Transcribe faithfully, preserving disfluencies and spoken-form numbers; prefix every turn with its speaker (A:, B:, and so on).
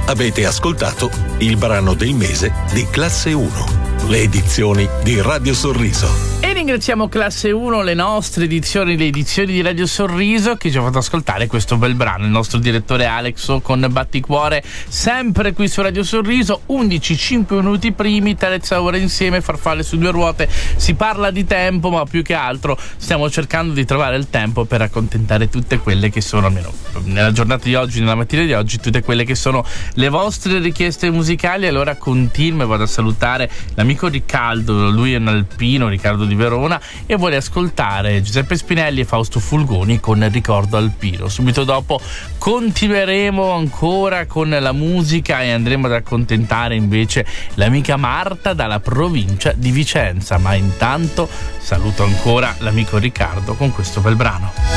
A: Avete ascoltato il brano del mese di Classe uno, le edizioni di Radio Sorriso.
B: E ringraziamo Classe uno, le nostre edizioni, le edizioni di Radio Sorriso, che ci ha fatto ascoltare questo bel brano. Il nostro direttore Alex con Batticuore, sempre qui su Radio Sorriso. Undici, cinque minuti primi, terza ora insieme, farfalle su due ruote. Si parla di tempo, ma più che altro stiamo cercando di trovare il tempo per accontentare tutte quelle che sono, almeno nella giornata di oggi, nella mattina di oggi, tutte quelle che sono le vostre richieste musicali. Allora continuo e vado a salutare l'amico Riccardo, lui è un alpino, Riccardo di Verona, e vuole ascoltare Giuseppe Spinelli e Fausto Fulgoni con Ricordo Alpino. Subito dopo continueremo ancora con la musica e andremo ad accontentare invece l'amica Marta dalla provincia di Vicenza, ma intanto saluto ancora l'amico Riccardo con questo bel brano.